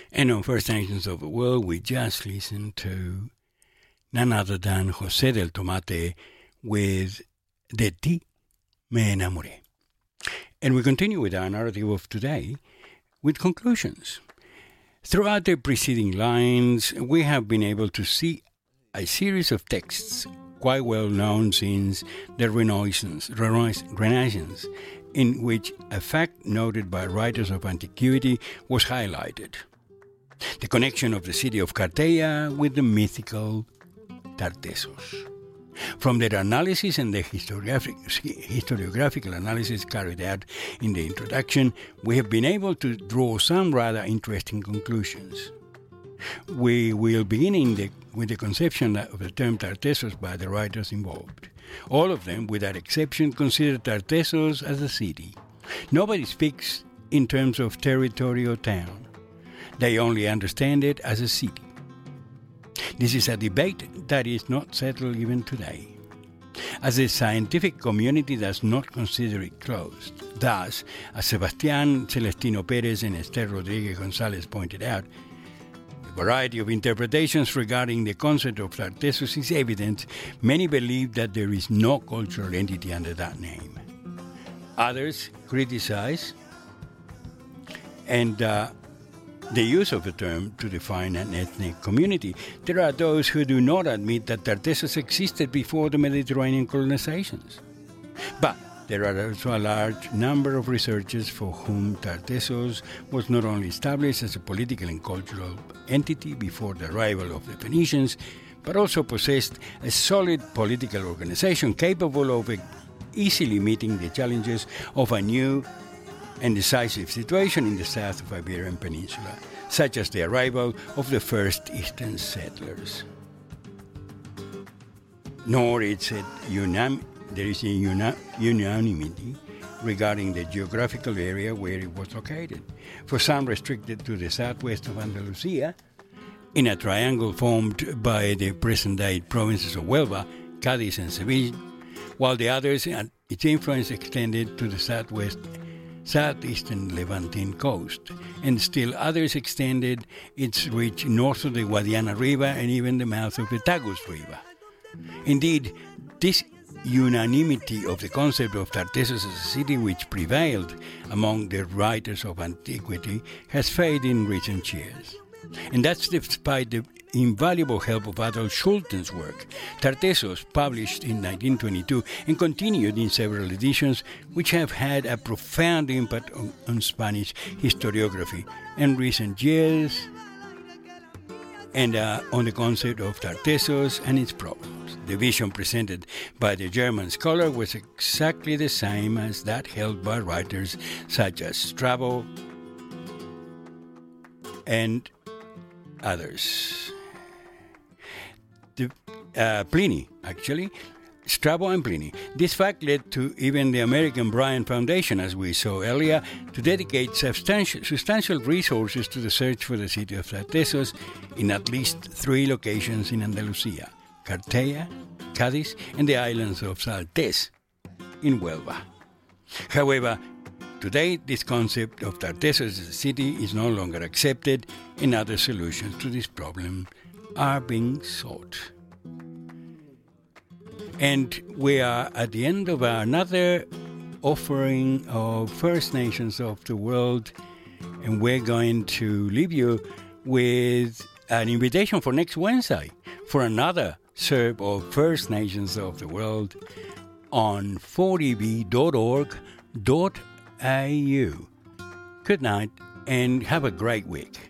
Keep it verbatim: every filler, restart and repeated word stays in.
And on First Nations of the World, we just listened to none other than José del Tomate with De Ti Me Enamoré. And we continue with our narrative of today with conclusions. Throughout the preceding lines, we have been able to see a series of texts quite well known since the Renaissance, Renaissance, in which a fact noted by writers of antiquity was highlighted. The connection of the city of Carteia with the mythical Tartessos. From their analysis and the historiographic, historiographical analysis carried out in the introduction, we have been able to draw some rather interesting conclusions. We will begin in the, with the conception of the term Tartessos by the writers involved. All of them, without exception, consider Tartessos as a city. Nobody speaks in terms of territory or town. They only understand it as a city. This is a debate that is not settled even today, as the scientific community does not consider it closed. Thus, as Sebastián Celestino Pérez and Esther Rodríguez González pointed out, a variety of interpretations regarding the concept of Tartessos is evident. Many believe that there is no cultural entity under that name. Others criticize and uh, the use of the term to define an ethnic community. There are those who do not admit that Tartessos existed before the Mediterranean colonizations. But there are also a large number of researchers for whom Tartessos was not only established as a political and cultural entity before the arrival of the Phoenicians, but also possessed a solid political organization capable of easily meeting the challenges of a new and decisive situation in the south of Iberian Peninsula, such as the arrival of the first eastern settlers. Nor is it unan- there is a una- unanimity regarding the geographical area where it was located. For some, restricted to the southwest of Andalusia, in a triangle formed by the present-day provinces of Huelva, Cádiz, and Seville, while the others, its influence extended to the southwest southeastern Levantine coast, and still others extended its reach north of the Guadiana River and even the mouth of the Tagus River. Indeed, this unanimity of the concept of Tartessos as a city which prevailed among the writers of antiquity has faded in recent years. And that's despite the invaluable help of Adolf Schulten's work, Tartessos, published in nineteen twenty-two and continued in several editions, which have had a profound impact on, on Spanish historiography in recent years, and uh, on the concept of Tartessos and its problems. The vision presented by the German scholar was exactly the same as that held by writers such as Strabo and others. The, uh, Pliny, actually, Strabo and Pliny. This fact led to even the American Bryan Foundation, as we saw earlier, to dedicate substantial, substantial resources to the search for the city of Tartessos in at least three locations in Andalusia: Carteia, Cádiz, and the islands of Saltés in Huelva. However, today, this concept of Tartessos as a city is no longer accepted, and other solutions to this problem are being sought. And we are at the end of another offering of First Nations of the World, and we're going to leave you with an invitation for next Wednesday for another serve of First Nations of the World on forty b dot org dot a u. Good night and have a great week.